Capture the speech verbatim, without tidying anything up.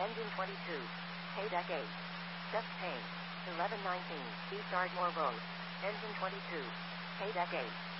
Engine twenty-two. Haydeck eight. Chest pain. eleven nineteen. East Ardmore Road. Engine twenty-two. Haydeck eight.